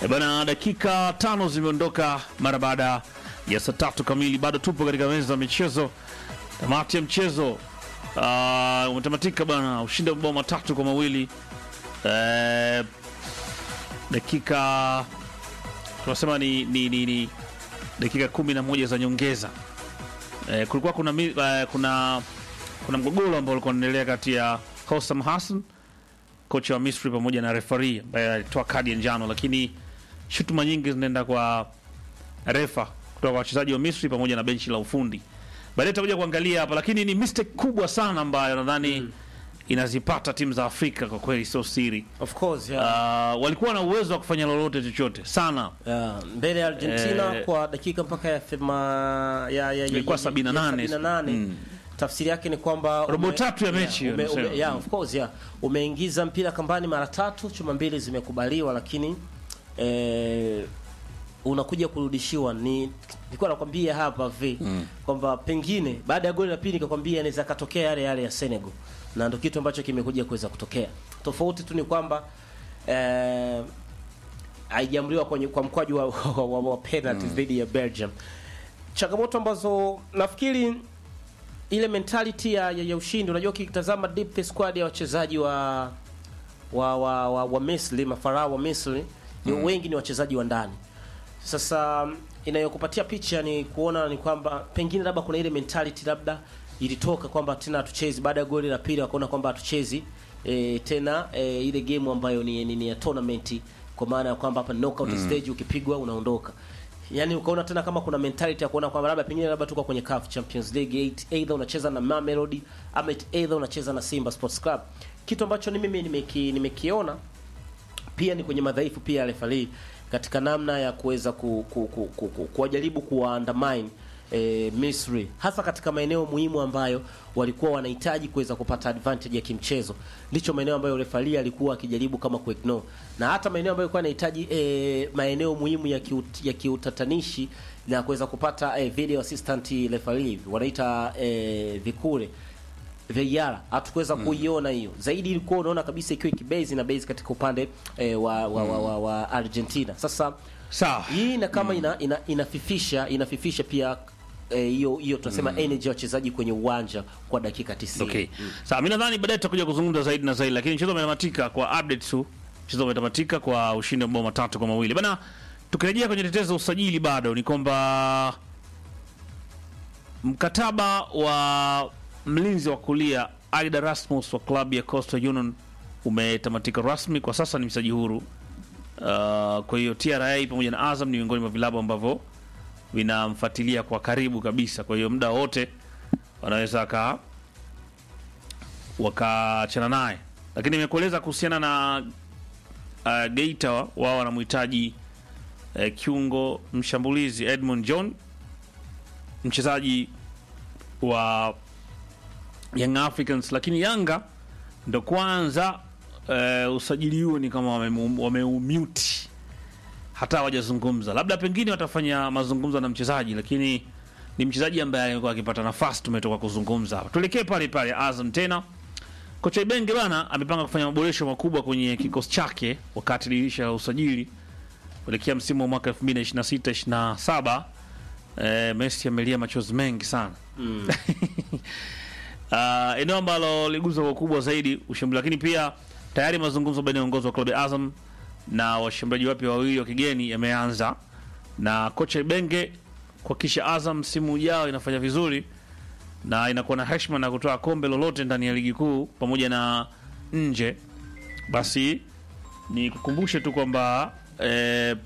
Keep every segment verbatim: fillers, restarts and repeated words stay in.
E bana, dakika tano zimeondoka mara baada ya saa tatu kamili. Bado tupo katika meza ya michezo. Tamati ya mchezo uh, umetamatika bana, ushindi wa mabao matatu kwa mawili. Uh, dakika tunasema ni, ni, ni, ni dakika kumi na moja za nyongeza. Uh, kulikuwa kuna uh, kuna kuna mgogoro ambao ulikuwa unaendelea kati ya Hossam Hassan, kocha wa Misri, pamoja na referee ambaye alitoa kadi ya njano, lakini shutuma nyingi zinaenda kwa refa kutoka kwa wachezaji wa Misri pamoja na benchi la ufundi. Baadaye tutakuja kuangalia hapa, lakini ni mistake kubwa sana ambayo nadhani mm. inazipata timu za Afrika, kwa kweli sio siri. Of course, yeah. Uh, walikuwa na uwezo wa kufanya lolote chochote sana. Yeah. Mbele ya Argentina eh, kwa dakika mpaka ya fema ya ya ilikuwa sabini na nane. Mm. Tafsiri yake ni kwamba robo tatu ya mechi. Yeah, ume, ume, yeah, of course, yeah. Umeingiza mpira kambani mara tatu, chuma mbili zimekubaliwa, lakini eh, unakuja kurudishiwa. Ni nilikuwa nakwambia hapa vi mm. kwamba pengine baada ya goli la pili nikakwambia inaweza katokea yale yale ya Senegal, na ndio kitu ambacho kimekuja kuweza kutokea. Tofauti tu ni kwamba eh, haijamriwa kwenye kwa mkwaju wa, wa, wa, wa penalty dhidi mm. ya Belgium. Changamoto ambazo nafikiri ile mentality ya, ya, ya ushindi, unajua ukitazama deep squad ya wachezaji wa wa wa, wa, wa Misri, mafarao wa Misri mm. wengi ni wachezaji wa ndani. Sasa inayokupatia picha ni kuona ni kwamba pengine labda kuna ile mentality labda ilitoka kwamba tena hatuchezi baada ya goli la pili, wakaona kwamba hatuchezi e, tena e, ile game ambayo ni, ni, ni ya tournament, kwa maana ya kwamba hapa knockout mm. stage ukipigwa unaondoka. Yaani ukaona tena kama kuna mentality ya kuona kwamba labda pengine labda tuko kwenye C A F Champions League eight, either unacheza na Mamelodi ama either unacheza na Simba Sports Club. Kitu ambacho ni mimi nimeki, nimekiona pia ni kwenye madhaifu pia ya referee katika namna ya kuweza ku, ku, ku, ku, ku, kuwajaribu kuwaandamine e, Misri, hasa katika maeneo muhimu ambayo walikuwa wanahitaji kuweza kupata advantage ya kimchezo. Ndicho maeneo ambayo referee alikuwa akijaribu kama kuignore, na hata maeneo ambayo alikuwa anahitaji e, maeneo muhimu ya kiut, ya kiutatanishi na kuweza kupata e, video assistant referee wanaita e, vikure Veyara, hatukuweza mm. kuiona hiyo. Zaidi ilikuwa unaona kabisa ikiwa ikibase na base katika upande eh, wa, wa, wa, wa, wa Argentina. Sasa sawa, hii na kama mm. ina, ina, inafifisha inafifisha pia hiyo eh, hiyo tunasema mm. energy ya wachezaji kwenye uwanja kwa dakika tisini. Okay. Mm. Sawa, mimi nadhani baadaye tutakuja kuzungumza zaidi na zaidi, lakini mchezo umetamatika kwa update tu. Mchezo umetamatika kwa ushindi wa mabao matatu kwa mawili. Bana, tukirejea kwenye tetezo usajili bado ni kwamba mkataba wa mlinzi wa kulia Aida Rasmus wa klabu ya Coastal Union umetamatika rasmi. Kwa sasa ni mchezaji huru. Uh, kwa hiyo T R A pamoja na Azam ni miongoni mwa vilabu ambavyo vinamfuatilia kwa karibu kabisa. Kwa hiyo muda wote wanaweza ka wakaachana naye. Lakini nimekueleza kuhusiana na uh, Geita, wao wanamhitaji uh, kiungo mshambulizi Edmond John, mchezaji wa Young Africans, lakini Yanga ndo kwanza uh, usajili huo ni kama wameumute, hata hawajazungumza. Labda pengine watafanya mazungumzo na mchezaji, lakini ni mchezaji ambaye alikuwa akipata nafasi tumetoka kuzungumza hapa. Tuelekee pale pale Azam tena. Kocha Ibenge bana amepanga kufanya maboresho makubwa kwenye kikosi chake wakati dirisha la usajili kuelekea msimu wa mwaka elfu mbili na ishirini na sita ishirini na saba. Eh, Messi amelia machozi mengi sana. Mm. Uh, eneo ambalo liguza kwa kubwa zaidi ushambuliaji, lakini pia tayari mazungumzo baina ya uongozi wa klabu ya Azam na washambuliaji wapya wawili wa kigeni yameanza, na kocha Ibenge kuhakikisha Azam msimu ujao inafanya vizuri na inakuwa na heshima na kutoa kombe lolote ndani ya ligi kuu pamoja na nje. Basi ni kukumbushe tu kwamba eh,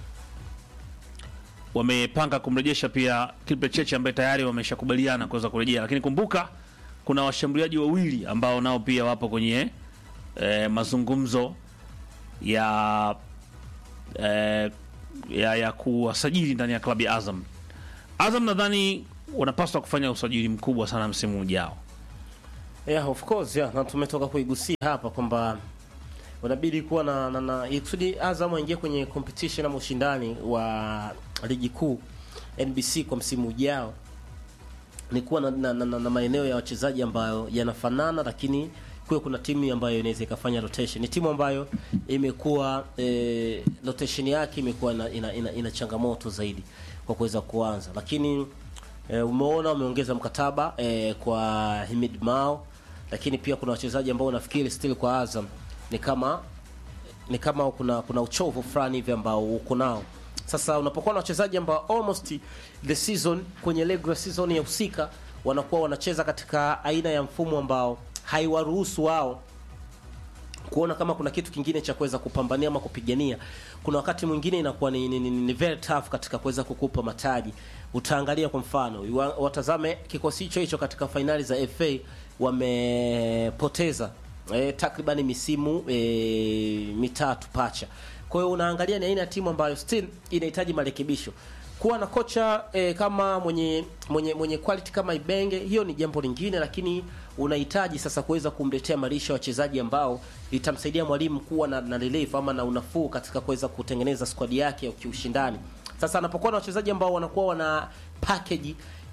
wamepanga kumrejesha pia Kipe Cheche ambaye tayari wameshakubaliana kuweza kurejea, lakini kumbuka kuna washambuliaji wawili ambao nao pia wapo kwenye eh, mazungumzo ya eh, ya, ya kuwasajili ndani ya klabu ya Azam. Azam nadhani wanapaswa kufanya usajili mkubwa sana msimu ujao. Yeah, of course, yeah. Na tumetoka kuigusia hapa kwamba wanabidi kuwa na na, na ikusudi Azam waingie kwenye competition ama ushindani wa ligi kuu N B C kwa msimu ujao, ni kuwa na, na, na, na maeneo ya wachezaji ambayo yanafanana lakini kuwe kuna timu ambayo inaweza ikafanya rotation. Ni timu ambayo imekuwa e, rotation yake imekuwa ina, ina, ina, ina changamoto zaidi kwa kuweza kuanza, lakini e, umeona wameongeza mkataba e, kwa Himid Mao, lakini pia kuna wachezaji ambao nafikiri still kwa Azam ni kama ni kama kuna kuna uchovu fulani hivi ambao uko nao. Sasa unapokuwa na wachezaji ambao almost the season kwenye regular season ya husika wanakuwa wanacheza katika aina ya mfumo ambao haiwaruhusu wao kuona kama kuna kitu kingine cha kuweza kupambania ama kupigania, kuna wakati mwingine inakuwa ni, ni, ni, ni very tough katika kuweza kukupa mataji. Utaangalia kwa mfano, watazame kikosi hicho hicho katika finali za F A wamepoteza e, takriban misimu e, mitatu pacha. Kwa hiyo unaangalia ni aina ya timu ambayo still inahitaji marekebisho. Kuwa na kocha e, kama mwenye mwenye mwenye quality kama Ibenge, hiyo ni jambo lingine, lakini unahitaji sasa kuweza kumletea marisha wachezaji ambao itamsaidia mwalimu kuwa na, na relief ama na unafuu katika kuweza kutengeneza squad yake ya kiushindani. Sasa anapokuwa na wachezaji ambao wanakuwa wana package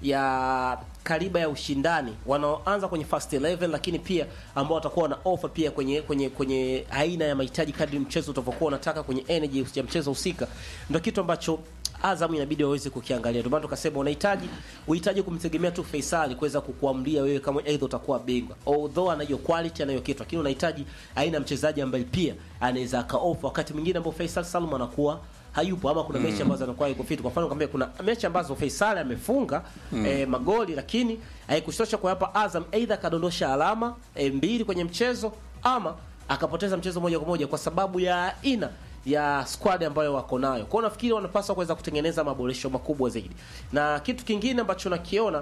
ya kariba ya ushindani, wanaoanza kwenye first eleven, lakini pia ambao watakuwa na offer pia kwenye kwenye kwenye aina ya mahitaji kadri mchezo utakapokuwa unataka, kwenye energy ya mchezo husika, ndio kitu ambacho Azam inabidi waweze kukiangalia. Ndio maana tukasema unahitaji uhitaji kumtegemea tu Faisal kuweza kukuamlia wewe kama either utakuwa bingwa. Although ana hiyo quality, ana hiyo kitu, lakini unahitaji aina mchezaji ambaye pia anaweza ka offer wakati mwingine ambao Faisal Salum anakuwa hayupo, ama kuna mm. mechi ambazo anakuwa yuko fit. Kwa mfano kama kuna mechi ambazo Faisal amefunga mm. eh, magoli, lakini haikushitosha kwa hapa Azam either kadondosha alama eh, mbili kwenye mchezo ama akapoteza mchezo moja kwa moja kwa sababu ya aina ya squad ambayo wako nayo. Kwa hiyo nafikiri wanapaswa kuweza kutengeneza maboresho makubwa zaidi. Na kitu kingine ambacho nakiona,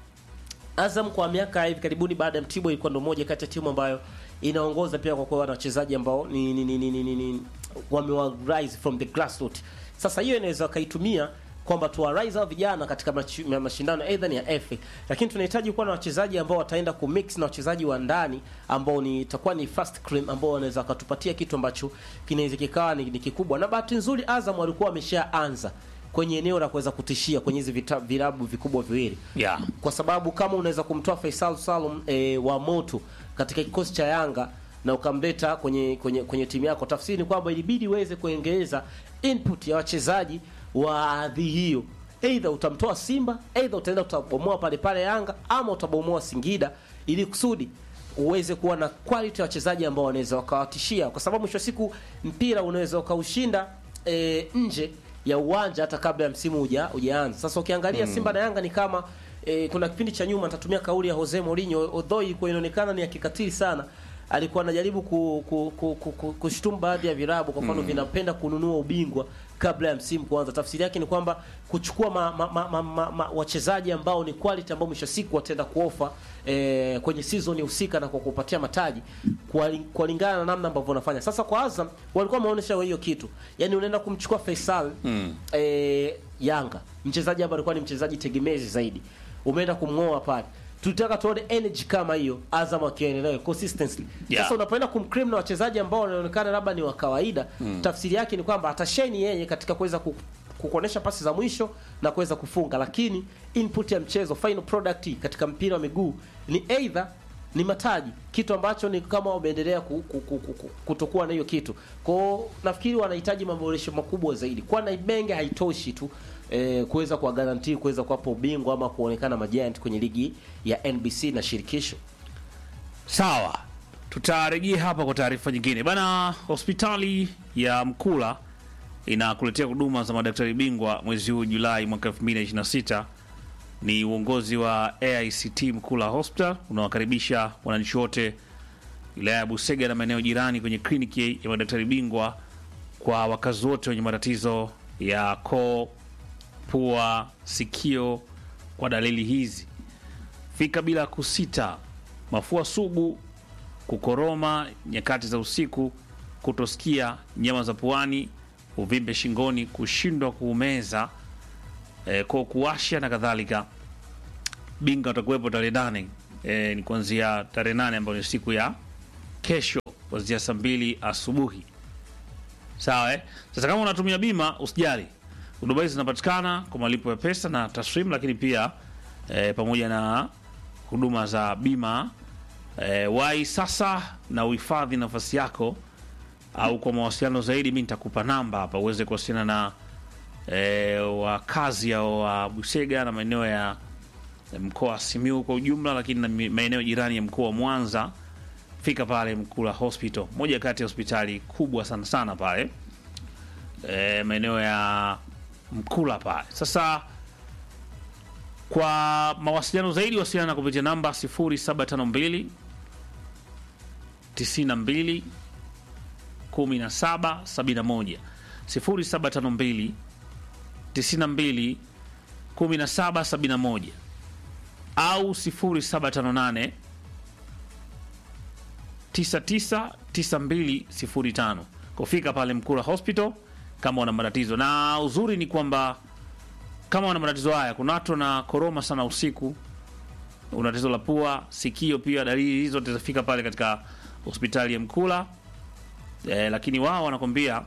Azam kwa miaka hivi karibuni baada ya Mtibwa ilikuwa ndo moja kati ya timu ambayo inaongoza pia kwa kuwa na wachezaji ambao ni ni ni, ni, ni, ni wamewa rise from the grassroots. Sasa hiyo inaweza kaitumia kwamba tu rise hao vijana katika mashindano either ni ya F A, lakini tunahitaji kuwa na wachezaji ambao wataenda ku mix na wachezaji wa ndani ambao ni itakuwa ni first cream ambao wanaweza kutupatia kitu ambacho kinaweza kikawa ni, ni kikubwa. Na bahati nzuri Azam walikuwa wameshaanza kwenye eneo la kuweza kutishia kwenye hizi vilabu vikubwa viwili. Yeah. Kwa sababu kama unaweza kumtoa Faisal Salum e, wa moto katika kikosi cha Yanga na ukamleta kwenye kwenye kwenye timu yako, tafsiri ni kwamba ilibidi uweze kuongeza input ya wachezaji wa adhi hiyo. Either utamtoa Simba, either utaenda utabomoa pale pale Yanga, ama utabomoa Singida, ili kusudi uweze kuwa na quality ya wachezaji ambao wanaweza wakawatishia, kwa sababu mwisho siku mpira unaweza ukaushinda e, nje ya uwanja hata kabla ya msimu huja hujaanza. Sasa ukiangalia hmm. Simba na Yanga ni kama e, kuna kipindi cha nyuma, nitatumia kauli ya Jose Mourinho, although ilikuwa inaonekana ni ya kikatili sana, alikuwa anajaribu ku, ku, ku, ku, ku, kushtumu baadhi ya vilabu kwa mfano hmm. vinapenda kununua ubingwa kabla ya msimu kuanza. Tafsiri yake ni kwamba kuchukua ma, ma, ma, ma, ma, ma, wachezaji ambao ni quality ambao mwisho siku wataenda kuofa eh, kwenye season husika na kwa kupatia mataji kwa lingana na namna ambavyo wanafanya. Sasa kwa Azam walikuwa wameonyesha hiyo kitu. Yaani unaenda kumchukua Faisal mm. eh, Yanga, mchezaji ambaye alikuwa ni mchezaji tegemezi zaidi, umeenda kumngoa pale. Tutaka tuone energy kama hiyo Azam akiendelea consistency. Yeah. Sasa unapoenda kumcrim na wachezaji ambao wanaonekana labda ni wa kawaida, mm. tafsiri yake ni kwamba atasheni yeye katika kuweza kukuonesha pasi za mwisho na kuweza kufunga, lakini input ya mchezo, final product katika mpira wa miguu ni either ni mataji, kitu ambacho ni kama wameendelea kutokuwa na hiyo kitu. Kwa nafikiri wanahitaji maboresho makubwa zaidi. Kwa na Ibenge haitoshi tu eh, kuweza kwa guarantee kuweza kuwapa ubingwa ama kuonekana majiant kwenye ligi ya N B C na shirikisho. Sawa. Tutarejea hapa kwa taarifa nyingine. Bana, hospitali ya Mkula inakuletea huduma za madaktari bingwa mwezi huu Julai mwaka elfu mbili ishirini na sita. Ni uongozi wa A I C T Mkula Hospital unawakaribisha wananchi wote wilaya ya Busega na maeneo jirani kwenye kliniki ya madaktari bingwa kwa wakazi wote wenye matatizo ya koo, pua, sikio kwa dalili hizi. Fika bila kusita. Mafua sugu, kukoroma nyakati za usiku, kutosikia, nyama za puani, uvimbe shingoni, kushindwa kuumeza, e, kwa kuwasha na kadhalika. Binga utakuwepo tarehe nane, e, ni kuanzia tarehe nane ambayo ni siku ya kesho kuanzia saa mbili asubuhi. Sawa eh? Sasa kama unatumia bima usijali. Huduma hizi zinapatikana kwa malipo ya pesa na taslim, lakini pia e, pamoja na huduma za bima E, wai sasa na uhifadhi nafasi yako, au kwa mawasiliano zaidi mimi nitakupa namba hapa uweze kuwasiliana na e, wakazi au wa Busega na maeneo ya mkoa wa Simiyu kwa ujumla, lakini na maeneo jirani ya mkoa wa Mwanza. Fika pale Mkula Hospital, moja kati ya hospitali kubwa sana sana pale e, maeneo ya Mkula pale. Sasa kwa mawasiliano zaidi wasiliana kupitia namba sifuri saba tano mbili tisini na mbili kumi na saba sabini na moja, sifuri saba tano mbili tisini na mbili kumi na saba sabini na moja, au sifuri saba tano nane tisa tisa tisa mbili sifuri tano. Kufika pale Mkula Hospital kama wana matatizo. Na uzuri ni kwamba kama wana matatizo haya, kuna watu na koroma sana usiku, una tatizo la pua, sikio pia, dalili hizo zitafika pale katika hospitali ya Mkula. E, lakini wao wanakwambia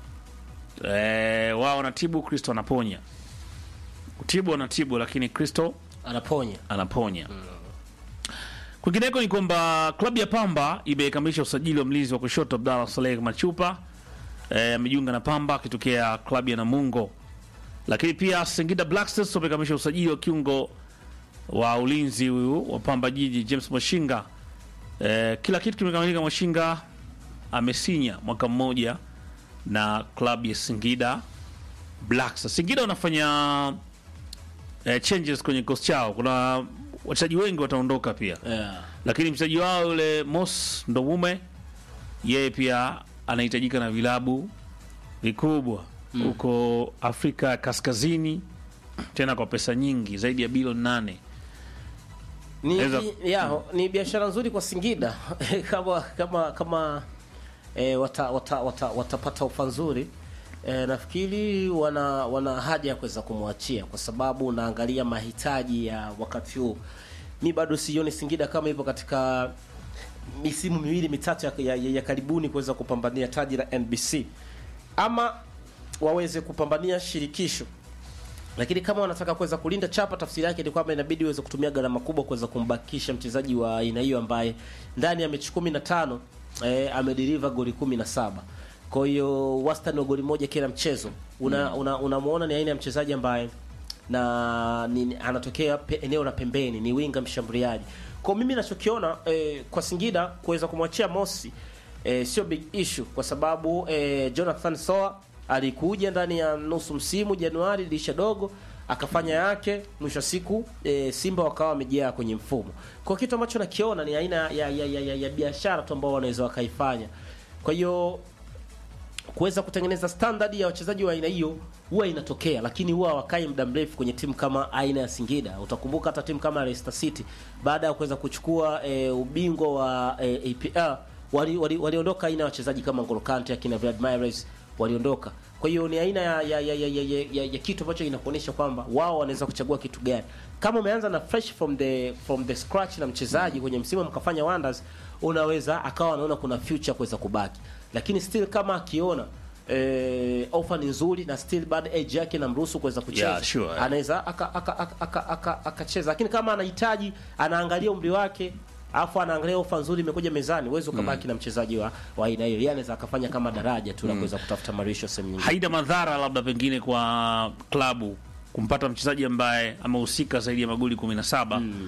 e, wao wanatibu, Kristo anaponya. Kutibu anatibu, lakini Kristo Anaponya. anaponya. Mm. Kwingineko ni kwamba klabu ya Pamba imekamilisha usajili wa mlinzi wa kushoto Abdallah Saleh Machupa. Amejiunga e, na Pamba akitokea klabu ya Namungo. Lakini pia Singida Black Stars wamekamilisha usajili wa kiungo wa ulinzi huyu wa Pamba Jiji James Mwashinga. E, kila kitu kimekamilika. Mwashinga amesinya mwaka mmoja na klabu ya Singida Black Stars. Singida wanafanya e, changes kwenye kikosi chao. Kuna wachezaji wengi wataondoka pia. Yeah. Lakini mchezaji wao yule Mos Ndomume, yeye pia anahitajika na vilabu vikubwa huko mm. Afrika Kaskazini, tena kwa pesa nyingi zaidi ya bilioni nane. Ni, Eza, ni, ya, ni biashara nzuri kwa Singida kama kama kama e, wata, wata, wata, watapata ofa nzuri. E, nafikiri wana wana haja ya kuweza kumwachia, kwa sababu unaangalia mahitaji ya wakati huu. Mi bado sioni Singida kama ipo katika misimu miwili mitatu ya, ya, ya karibuni kuweza kupambania taji la N B C ama waweze kupambania shirikisho. Lakini kama wanataka kuweza kulinda chapa, tafsiri yake ni kwamba inabidi uweze kutumia gharama kubwa kuweza kumbakisha mchezaji wa aina hiyo ambaye ndani ya mechi kumi na tano eh, amedeliver goli kumi na saba. Kwa hiyo wastani wa goli moja kila mchezo. Una unamuona una, una ni aina ya mchezaji ambaye na ni, anatokea pe, eneo la pembeni, ni winga mshambuliaji. Kwa mimi ninachokiona eh, kwa Singida kuweza kumwachia Mosi eh, sio big issue, kwa sababu eh, Jonathan Soa alikuja ndani ya nusu msimu Januari, dirisha dogo, akafanya yake, mwisho siku e, Simba wakawa wamejaa kwenye mfumo. Kwa kitu ambacho nakiona ni aina ya ya, ya, ya, ya biashara tu ambao wanaweza wakaifanya. Kwa hiyo kuweza kutengeneza standard ya wachezaji wa aina hiyo huwa inatokea, lakini huwa hawakai muda mrefu kwenye timu kama aina ya Singida. Utakumbuka hata timu kama Leicester City baada ya kuweza kuchukua e, ubingwa wa e, A P L waliondoka wali, wali aina ya wachezaji kama N'Golo Kante, akina Vlad Mahrez waliondoka. Kwa hiyo ni aina ya ya, ya, ya, ya, ya, ya kitu ambacho inakuonyesha kwamba wao wanaweza kuchagua kitu gani. Kama umeanza na fresh from the from the scratch na mchezaji kwenye msimu mkafanya wonders, unaweza akawa anaona kuna future kuweza kubaki. Lakini still kama akiona eh, offer ni nzuri na still bad age yake inamruhusu kuweza kucheza, yeah, sure, yeah. Anaweza akacheza aka, aka, aka, aka, aka. Lakini kama anahitaji, anaangalia umri wake, afu anaangalia ofa nzuri imekuja mezani, uwezo ukabaki mm. na mchezaji wa wa aina hiyo. Yeye anaweza akafanya kama daraja tu la mm. kuweza kutafuta marisho sehemu nyingine. Haida madhara labda pengine kwa klabu kumpata mchezaji ambaye amehusika zaidi ya magoli kumi na saba mm.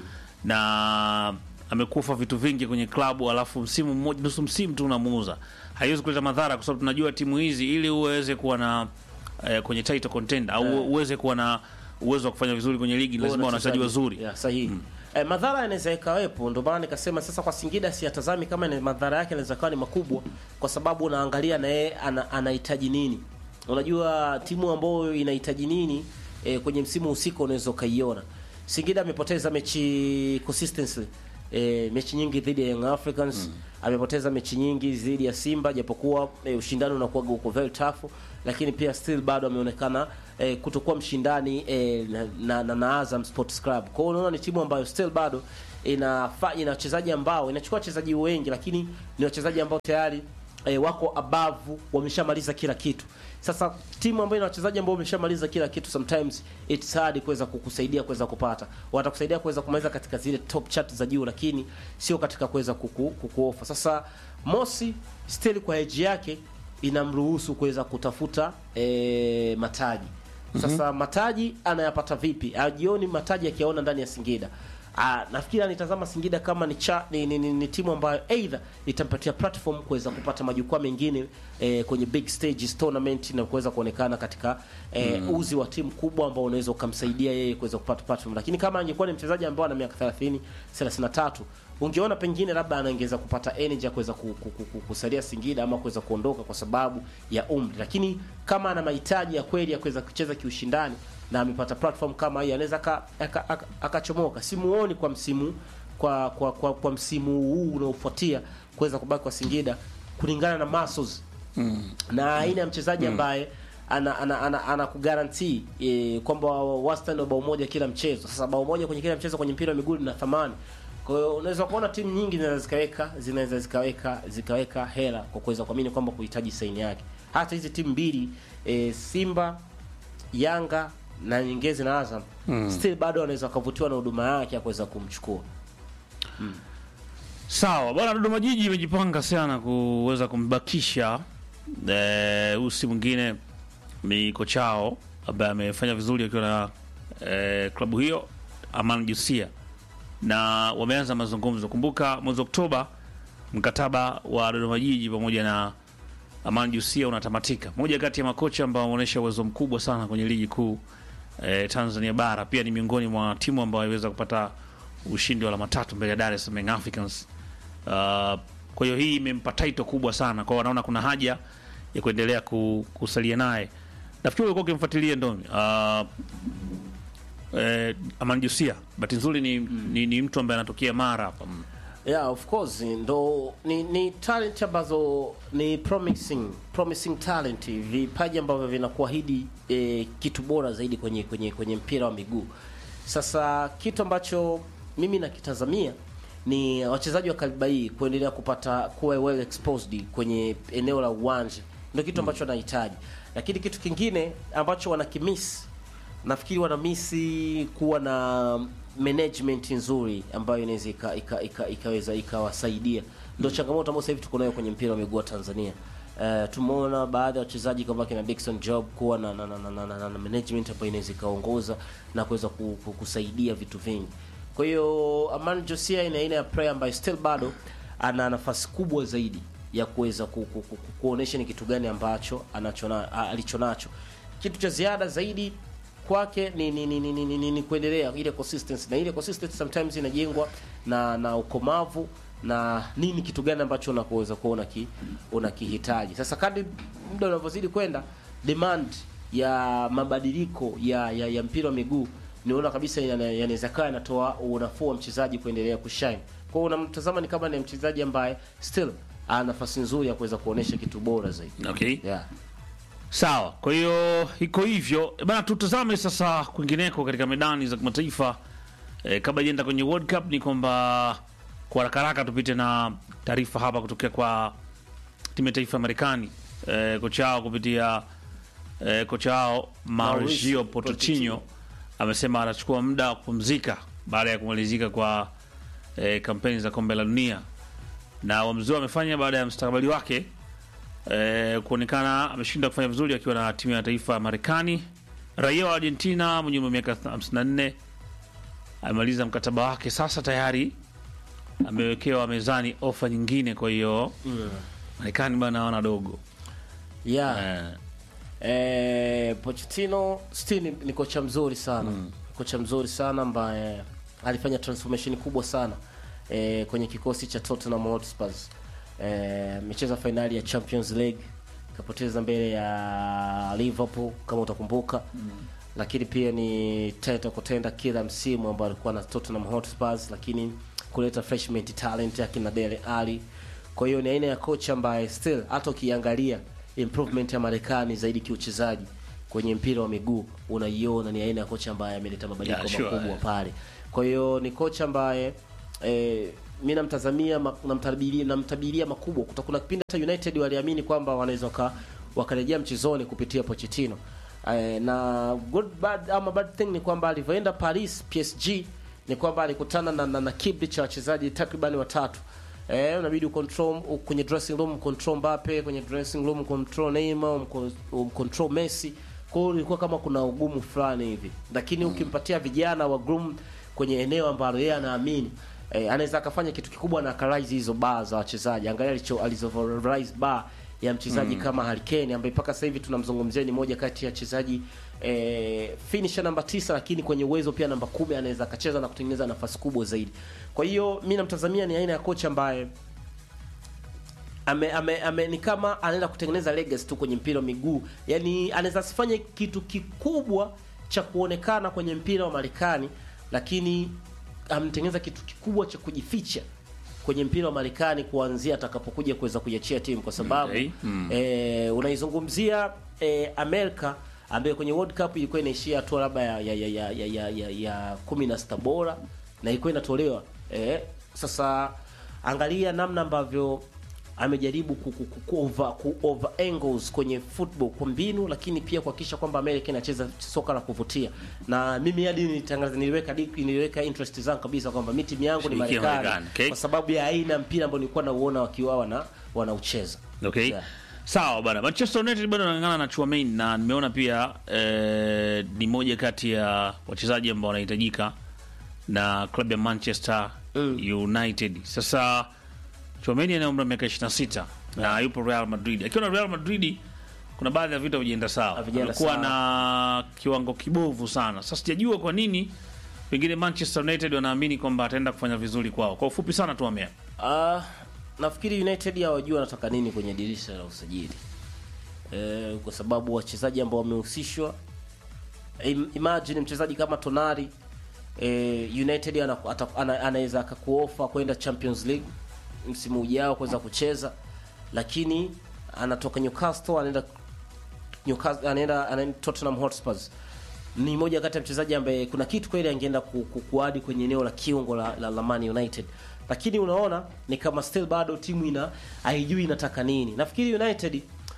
na amekufa vitu vingi kwenye klabu, alafu msimu mmoja nusu msimu tu unamuuza. Haiwezi kuleta madhara, kwa sababu tunajua timu hizi ili uweze kuwa na eh, kwenye title contender au yeah. uweze kuwa na uwezo wa kufanya vizuri kwenye ligi lazima wana wachezaji wazuri. Yeah, sahihi. Mm. Eh, madhara yanaweza ikawepo, ndio maana nikasema sasa kwa Singida si atazami kama ni madhara yake yanaweza kuwa ni makubwa, kwa sababu unaangalia na yeye anahitaji nini. Unajua timu ambayo inahitaji nini eh, kwenye msimu husika unaweza kaiona. Singida amepoteza mechi consistently. E, mechi nyingi dhidi ya Young Africans, mm. amepoteza mechi nyingi dhidi ya Simba, japokuwa e, ushindani unakuwa uko very tough, lakini pia still bado ameonekana e, kutokuwa mshindani e, na, na, na, na Azam Sports Club. Kwa hiyo unaona ni timu ambayo still bado ina ina wachezaji ambao inachukua wachezaji wengi, lakini ni wachezaji ambao tayari e, wako above, wameshamaliza kila kitu. Sasa timu ambayo ina wachezaji ambao wameshamaliza kila kitu, sometimes it's hard kuweza kukusaidia kuweza kupata. Watakusaidia kuweza kumaliza katika zile top chart za juu, lakini sio katika kuweza kuku, kukuofa. Sasa Mosi still kwa age yake inamruhusu kuweza kutafuta e, mataji. Sasa mm-hmm. mataji anayapata vipi? Ajioni mataji akiaona ndani ya Singida. Ah, nafikiri anitazama Singida kama ni, cha, ni, ni, ni, ni timu ambayo either itampatia platform kuweza kupata majukwaa mengine eh, kwenye big stages tournament na kuweza kuonekana katika eh, mm. uzi wa timu kubwa ambao unaweza ukamsaidia yeye kuweza kupata platform. Lakini kama angekuwa ni mchezaji ambaye ana miaka thelathini, thelathini na tatu, ungeona pengine labda anaongeza kupata energy ya kuweza kusalia Singida ama kuweza kuondoka kwa sababu ya umri. Lakini kama ana mahitaji ya kweli ya kuweza kucheza kiushindani na amepata platform kama hii, anaweza akachomoka. Simuoni kwa msimu kwa kwa kwa, kwa msimu huu unaofuatia kuweza kubaki kwa Singida kulingana na muscles mm. na aina ya mchezaji ambaye ana ana ana, ana kugarantii e, kwamba wastani wa bao moja kila mchezo. Sasa bao moja kwenye kila mchezo kwenye mpira wa miguu lina thamani. Kwa hiyo unaweza kuona timu nyingi zinaweza zikaweka zinaweza zikaweka zikaweka hela kwa kuweza kuamini kwamba kuhitaji saini yake. Hata hizi timu mbili e, Simba, Yanga na Nyengezi na Azam mm. still bado wanaweza kuvutiwa na huduma yake ya kuweza kumchukua. Mm. Sawa, bwana, Dodoma Jiji imejipanga sana kuweza kumbakisha eh usi mwingine ni kochao ambaye amefanya vizuri akiwa na eh, klabu hiyo, Aman Jusia, na wameanza mazungumzo. Kumbuka mwezi Oktoba mkataba wa Dodoma Jiji pamoja na Aman Jusia unatamatika. Moja kati ya makocha ambao wanaonyesha uwezo mkubwa sana kwenye ligi kuu eh, Tanzania bara, pia ni miongoni mwa timu ambayo iweza kupata ushindi wa alama tatu mbele ya Dar es Salaam Africans. Uh, kwa hiyo hii imempa title kubwa sana. Kwa wanaona kuna haja ya kuendelea kusalia naye. Nafikiri ulikuwa ukimfuatilia Ndomi. Uh, eh, Aman Jusia, bahati nzuri ni, mm. ni ni mtu ambaye anatokea Mara hapa. Yeah, of course, ndo ni, ni talent ambazo ni promising promising talent, vipaji ambavyo vinakuahidi eh, kitu bora zaidi kwenye kwenye kwenye mpira wa miguu. Sasa kitu ambacho mimi nakitazamia ni wachezaji wa kaliba hii kuendelea kupata kuwa well exposed kwenye eneo la uwanja, ndio kitu ambacho wanahitaji. Lakini kitu kingine ambacho wanakimiss, nafikiri wanamisi kuwa na management nzuri ambayo inaweza ikaweza ika, ika, ikawasaidia. Ndio changamoto ambayo sasa hivi tuko nayo kwenye mpira wa miguu wa Tanzania. Uh, tumeona baadhi ya wachezaji kama kina Dickson Job kuwa na na, na, na, na, na, na management ambayo inaweza ikaongoza na kuweza kusaidia vitu vingi. Kwa hiyo Aman Josia ina aina ya player ambaye still bado ana nafasi kubwa zaidi ya kuweza ku, ku, ku, kuonesha ni kitu gani ambacho anachona alichonacho. Kitu cha ziada zaidi kwake ni ni ni, ni, ni, ni, ni kuendelea ile consistency, na ile consistency sometimes inajengwa na na ukomavu na nini kitu gani ambacho unaweza kuona ki unakihitaji. Sasa kadri muda unavyozidi kwenda, demand ya mabadiliko ya ya, ya mpira wa miguu niona kabisa yanaweza kaa inatoa unafuu wa mchezaji kuendelea kushine. Kwa hiyo unamtazama ni kama ni mchezaji ambaye still ana nafasi nzuri ya kuweza kuonesha kitu bora zaidi. Okay. Yeah. Sawa. Kwa hiyo iko hivyo. Bana, tutazame sasa kwingineko katika medani za kimataifa. E, kabla jenda kwenye World Cup ni kwamba kwa haraka haraka tupite na taarifa hapa kutokea kwa timu ya taifa ya Marekani. E, kocha wao kupitia e, kocha wao Mauricio Pochettino amesema anachukua muda wa kupumzika baada ya kumalizika kwa e, kampeni za kombe la dunia, na uamuzi amefanya baada ya mustakabali wake e, kuonekana ameshinda kufanya vizuri akiwa na timu ya taifa ya Marekani. Raia wa Argentina mwenye umri wa miaka hamsini na nne amemaliza mkataba wake, sasa tayari amewekewa mezani ofa nyingine. Kwa hiyo mm. Marekani bana wana dogo. Yeah. Eh, eh Pochettino still ni, ni kocha mzuri sana. Mm. Kocha mzuri sana ambaye alifanya transformation kubwa sana eh, kwenye kikosi cha Tottenham Hotspur. Eh, micheza finali ya Champions League, kapoteza mbele ya Liverpool kama utakumbuka. Mm. Lakini pia ni title contender kila msimu ambao alikuwa na Tottenham Hotspur, lakini kuleta freshman talent yake na Dele Alli. Kwa hiyo ni aina ya coach ambaye still hata ukiangalia improvement ya Marekani zaidi kiuchezaji kwenye mpira wa miguu unaiona ni aina ya coach ambaye ameleta mabadiliko yeah, sure, makubwa yeah. pale. Kwa hiyo ni coach ambaye eh, mimi namtazamia ma- namtabiria namtabiria makubwa. Kutakuwa kipindi hata United waliamini kwamba wanaweza waka, wakarejea mchezoni kupitia Pochettino. Eh, na good bad ama bad thing ni kwamba alivyoenda Paris P S G ni kwamba alikutana na, na, na kibri cha wachezaji takriban watatu. Eh, unabidi ucontrol u- kwenye dressing room control Mbappe, kwenye dressing room control Neymar, um, control Messi. Kwa hiyo ilikuwa kama kuna ugumu fulani hivi. Lakini ukimpatia vijana wa groom kwenye eneo ambalo yeye anaamini eh, anaweza akafanya kitu kikubwa na akaraise hizo bar za wachezaji. Angalia alicho alizoraise bar ya mchezaji mm. kama Harry Kane ambaye mpaka sasa hivi tunamzungumzia ni moja kati ya wachezaji eh, finisher namba tisa, lakini kwenye uwezo pia namba kumi anaweza akacheza na kutengeneza nafasi kubwa zaidi. Kwa hiyo mimi namtazamia ni aina ya kocha ambaye ame, ame, ame ni kama anaenda kutengeneza legacy tu kwenye mpira wa miguu. Yaani anaweza asifanye kitu kikubwa cha kuonekana kwenye mpira wa Marekani, lakini amtengeneza kitu kikubwa cha kujificha kwenye mpira wa Marekani kuanzia atakapokuja kuweza kuiachia timu, kwa sababu Okay. Mm. eh, unaizungumzia eh, Amerika ambayo kwenye World Cup ilikuwa inaishia hatua labda ya ya ya ya, ya, ya, ya, ya kumi na sita bora na ilikuwa inatolewa eh, sasa angalia namna ambavyo amejaribu ku, ku, ku, ku, over, ku over angles kwenye football kwa mbinu, lakini pia kuhakikisha kwamba Amerika inacheza soka la kuvutia. Na mimi hadi nitangaza niliweka niliweka interest zangu kabisa kwamba mimi timu yangu ni Shirikia Marekani, Marekani, okay. kwa sababu ya aina mpira ambao nilikuwa nauona wakiwa wana wanaucheza. Okay. Yeah. Sawa bana. Manchester United bado wanang'ang'ana na Chouameni na nimeona pia eh, ni moja kati ya wachezaji ambao wanahitajika na klabu ya Manchester Mm. United. Sasa Chouameni ana umri wa miaka ishirini na sita na yupo Real Madrid. Akiwa na Real Madrid kuna baadhi ya vitu havijaenda sawa. Havijaenda Amekuwa sawa. na kiwango kibovu sana. Sasa sijajua kwa nini pengine Manchester United wanaamini kwamba ataenda kufanya vizuri kwao. Kwa ufupi sana tu amea. Ah, nafikiri United hawajua wanataka nini kwenye dirisha la usajili. Eh, kwa sababu wachezaji ambao wamehusishwa, im- imagine mchezaji kama Tonali eh, United ana- ata- ana- anaweza akakuofa kwenda Champions League msimu ujao kuweza kucheza, lakini anatoka Newcastle anaenda Newcastle anaenda anaenda Tottenham Hotspurs. Ni moja kati ya mchezaji ambaye kuna kitu kweli angeenda ku, ku, kuadi kwenye eneo la kiungo la, la, la Man United, lakini unaona ni kama still bado timu ina haijui inataka nini. Nafikiri United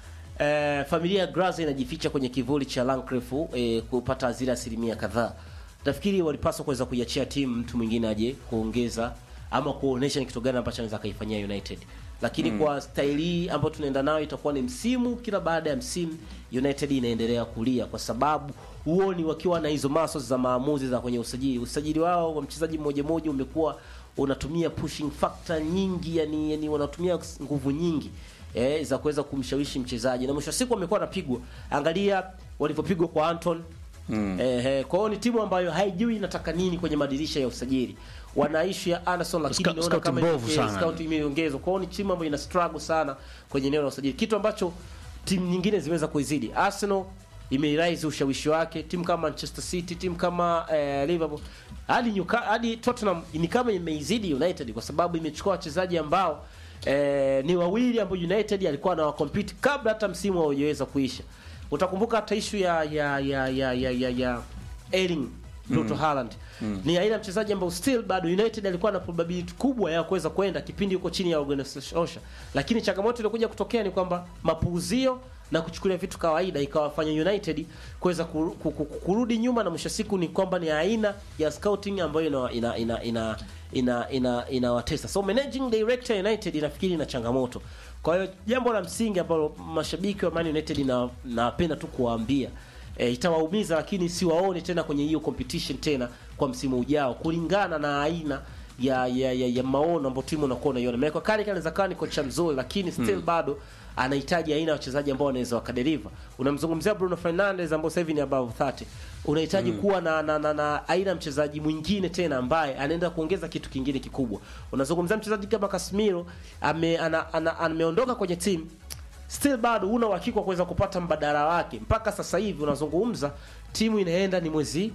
eh, familia ya Graza inajificha kwenye kivuli cha Landgraf eh, kupata zile asilimia kadhaa. Nafikiri walipaswa kuweza kuiachia timu mtu mwingine aje kuongeza ama kuonesha ni kitu gani ambacho anaweza kaifanyia United. Lakini mm. kwa staili hii ambayo tunaenda nayo itakuwa ni msimu kila baada ya msimu United inaendelea kulia, kwa sababu huoni wakiwa na hizo muscles za maamuzi za kwenye usajili. Usajili wao wa mchezaji mmoja mmoja umekuwa unatumia pushing factor nyingi, yani yani wanatumia nguvu nyingi eh, za kuweza kumshawishi mchezaji, na mwisho wa siku wamekuwa wanapigwa. Angalia walivyopigwa kwa Anton. Mm. Eh, eh, kwa hiyo ni timu ambayo haijui inataka nini kwenye madirisha ya usajili. Wanaishi ya Anderson, lakini Scout- naona kama mbovu eh, sana. scout imeongezwa. Kwa hiyo ni timu ambayo ina struggle sana kwenye eneo la usajili, kitu ambacho timu nyingine zimeweza kuizidi. Arsenal imeiraise ushawishi wake, timu kama Manchester City, timu kama eh, Liverpool, hadi Newcastle, hadi Tottenham ni kama imeizidi United, kwa sababu imechukua wachezaji ambao eh, ni wawili ambao United alikuwa anawacompete kabla hata msimu haujaweza kuisha. Utakumbuka hata issue ya ya ya ya ya, ya, ya Erling Brito mm. Haaland mm. ni aina mchezaji ambao still bado United alikuwa na probability kubwa ya kuweza kwenda kipindi huko chini ya organization, lakini changamoto iliyokuja kutokea ni kwamba mapuuzio na kuchukulia vitu kawaida ikawafanya United kuweza kurudi nyuma, na mwisho siku ni kwamba ni aina ya scouting ambayo ina ina ina ina ina, ina, ina watesa. So managing director United inafikiri ina changamoto. Kwa hiyo jambo la msingi ambalo mashabiki wa Man United na napenda tu kuwaambia, e, itawaumiza lakini siwaone tena kwenye hiyo competition tena kwa msimu ujao, kulingana na aina ya ya, ya, ya maono ambayo timu unakuwa unaiona. Michael Carrick anaweza kuwa ni kocha mzuri, lakini still hmm. bado anahitaji aina ya wachezaji ambao wanaweza wakadeliver. Unamzungumzia Bruno Fernandes ambao sasa hivi ni above thirty. Unahitaji mm. kuwa na na, na, na aina ya mchezaji mwingine tena ambaye anaenda kuongeza kitu kingine kikubwa. Unazungumzia mchezaji kama Casemiro ame ana, ana, ameondoka kwenye team, still bado una uhakika kuweza kupata mbadala wake. Mpaka sasa hivi unazungumza timu inaenda ni mwezi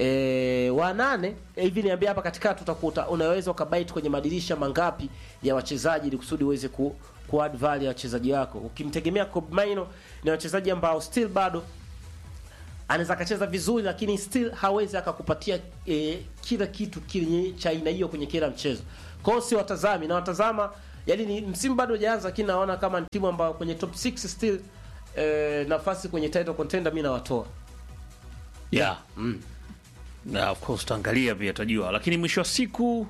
E, wa nane hivi, niambia hapa katikati tutakuta unaweza ukabite kwenye madirisha mangapi ya wachezaji ili kusudi uweze ku, ku add value ya wachezaji wako. Ukimtegemea Kobe Mainoo ni wachezaji ambao still bado anaweza akacheza vizuri, lakini still hawezi akakupatia e, kila kitu kile cha aina hiyo kwenye kila mchezo. Kwa hiyo si watazami na watazama, yani ni msimu bado hujaanza, lakini naona kama ni timu ambayo kwenye top six still eh, nafasi kwenye title contender mimi nawatoa. Yeah. Mm. Na of course tutaangalia pia tutajua, lakini mwisho wa siku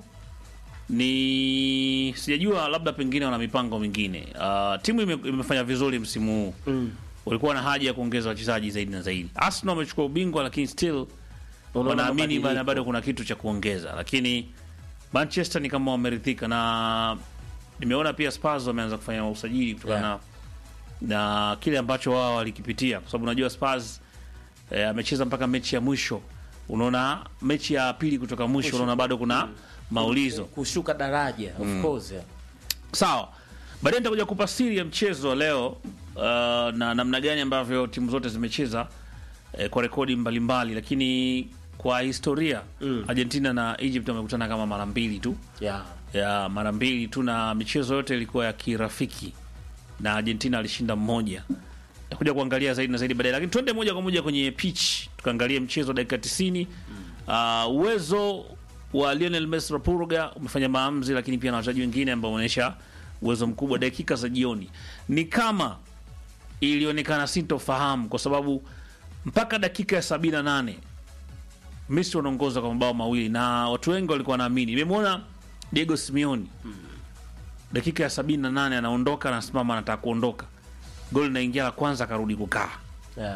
ni sijajua, labda pengine wana mipango mingine. Uh, timu ime, imefanya vizuri msimu huu. Mm. Walikuwa na haja ya kuongeza wachezaji zaidi na zaidi. Arsenal wamechukua ubingwa, lakini still Unaona wanaamini mabadiliko. bado bado kuna kitu cha kuongeza, lakini Manchester ni kama wameridhika, na nimeona pia Spurs wameanza kufanya usajili kutokana Yeah. na na kile ambacho wao walikipitia, kwa sababu unajua Spurs eh, amecheza mpaka mechi ya mwisho. Unaona mechi ya pili kutoka mwisho, unaona bado kuna maulizo kushuka daraja of course. Yeah. sawa. Baadaye nitakuja kupa siri ya mchezo wa leo, uh, na namna gani ambavyo timu zote zimecheza eh, kwa rekodi mbalimbali, lakini kwa historia Mm. Argentina na Egypt wamekutana kama mara mbili tu Yeah. ya mara mbili tu, na michezo yote ilikuwa ya kirafiki na Argentina alishinda mmoja. Takuja kuangalia zaidi na zaidi baadaye, lakini twende moja kwa moja kwenye pitch tukaangalie mchezo dakika tisini. Uh, uwezo wa Lionel Messi Purga umefanya maamuzi, lakini pia na wachezaji wengine ambao wanaonyesha uwezo mkubwa. Dakika za jioni ni kama ilionekana sintofahamu, kwa sababu mpaka dakika ya sabini na nane Misri wanaongoza kwa mabao mawili, na watu wengi walikuwa wanaamini. Nimemwona Diego Simeone dakika ya sabini na nane anaondoka, anasimama, anataka kuondoka, goli linaingia la kwanza, akarudi kukaa. Yeah.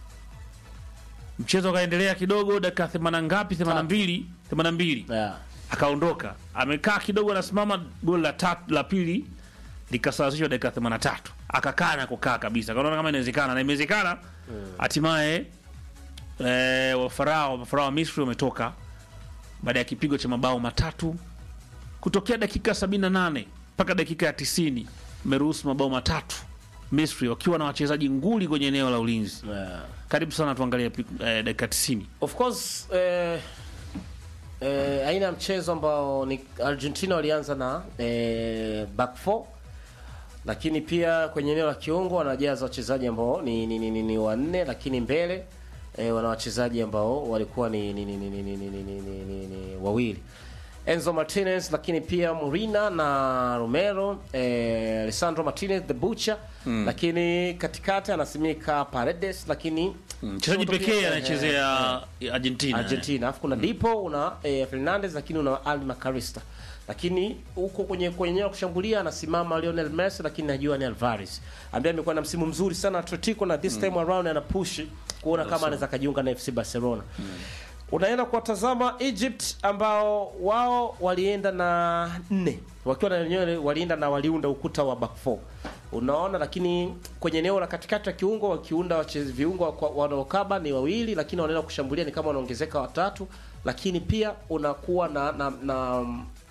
Mchezo ukaendelea kidogo, dakika themanini ngapi, themanini na mbili themanini na mbili Yeah. akaondoka, amekaa kidogo, anasimama, goli la tatu la pili likasawazishwa dakika themanini na tatu, akakaa na kukaa kabisa, kaona kama inawezekana, na imewezekana hatimaye. Eh, wafarao wafarao wa Misri wametoka baada ya kipigo cha mabao matatu kutokea dakika sabini na nane mpaka dakika ya tisini. Meruhusu mabao matatu Misri, wakiwa na wachezaji nguli kwenye eneo la ulinzi. Yeah. Karibu sana tuangalie eh, dakika tisini. Of course eh, eh, aina ya mchezo ambao ni Argentina walianza na eh, back four, lakini pia kwenye eneo la kiungo wanajaza wachezaji ambao ni, ni, ni, ni, ni wanne, lakini mbele eh, wana wachezaji ambao walikuwa ni, ni, ni, ni, ni, ni, ni, ni, ni, ni, ni wawili, Enzo Martinez, lakini pia Murina na Romero, eh, Alessandro Martinez the Butcher, mm. lakini katikati anasimika Paredes, lakini mchezaji mm. pekee anachezea eh, Argentina Argentina. Alafu kuna mm. Dipo, una eh, Fernandez, lakini una Al Macarista. Lakini huko kwenye kwenye eneo la kushambulia anasimama Lionel Messi, lakini na Juan Alvarez ambaye amekuwa na msimu mzuri sana Atletico, na this time around ana push kuona kama anaweza kujiunga na F C Barcelona. Mm. Unaenda kuwatazama Egypt ambao wao walienda na nne, wakiwa na wenyewe walienda na waliunda ukuta wa back four. Unaona, lakini kwenye eneo la katikati ya kiungo wakiunda wachezi viungo wanaokaba ni wawili, lakini wanaenda kushambulia ni kama wanaongezeka watatu, lakini pia unakuwa na na, na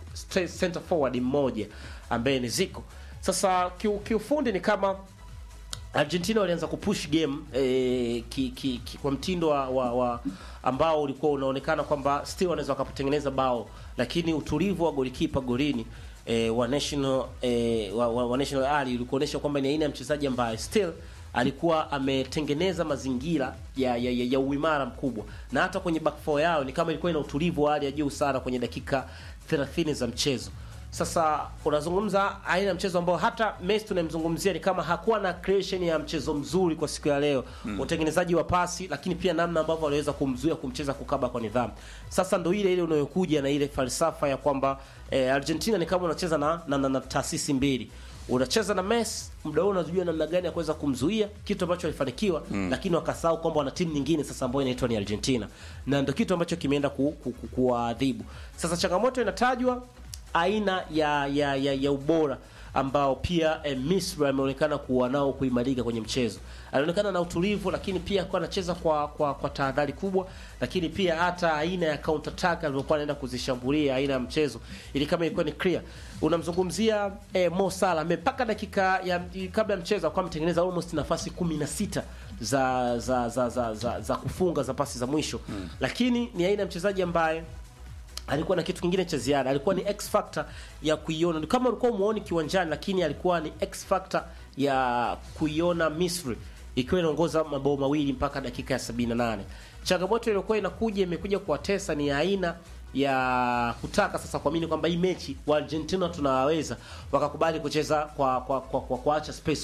center forward mmoja ambaye ni Zico. Sasa kiufundi ni kama Argentina walianza kupush game eh, ki, ki, ki, kwa mtindo wa, wa, wa ambao ulikuwa unaonekana kwamba still wanaweza wakatengeneza bao, lakini utulivu wa golikipa golini eh, wa national eh, wa, wa, wa national ali ulikuonesha kwamba ni aina ya mchezaji ambaye still alikuwa ametengeneza mazingira ya, ya, ya, ya uimara mkubwa, na hata kwenye back four yao ni kama ilikuwa ina utulivu wa hali ya juu sana kwenye dakika thelathini za mchezo. Sasa unazungumza aina ya mchezo ambao hata Messi tunamzungumzia ni kama hakuwa na creation ya mchezo mzuri kwa siku ya leo, mm. utengenezaji wa pasi, lakini pia namna ambavyo waliweza kumzuia kumcheza kukaba kwa nidhamu. Sasa ndio ile ile unayokuja na ile falsafa ya kwamba eh, Argentina ni kama unacheza na, na, na, na taasisi mbili. Unacheza na Messi, muda huo unajua namna gani ya kuweza kumzuia, kitu ambacho walifanikiwa, mm. lakini wakasahau kwamba wana timu nyingine sasa ambayo inaitwa ni Argentina, na ndio kitu ambacho kimeenda ku, ku, ku, kuadhibu. Sasa changamoto inatajwa aina ya ya, ya, ya ubora ambao pia eh, Misri ameonekana kuwa nao kuimarika kwenye mchezo. Alionekana na utulivu, lakini pia kwa anacheza kwa kwa, kwa tahadhari kubwa, lakini pia hata aina ya counter attack aliyokuwa anaenda kuzishambulia, aina ya mchezo ili kama ilikuwa ni clear. Unamzungumzia eh, Mo Salah mpaka dakika ya kabla ya mchezo kwa mtengeneza almost nafasi kumi na sita za za za za, za, za kufunga za pasi za mwisho, hmm. lakini ni aina ya mchezaji ambaye alikuwa na kitu kingine cha ziada, alikuwa ni X factor ya kuiona kama ulikuwa muone kiwanjani, lakini alikuwa ni X factor ya kuiona Misri ikiwa inaongoza mabao mawili mpaka dakika ya sabini na nane. Changamoto iliyokuwa inakuja imekuja kuwatesa ni aina ya kutaka sasa kuamini kwamba hii mechi wa Argentina tunawaweza, wakakubali kucheza kwa kwa kwa, kwa kuacha space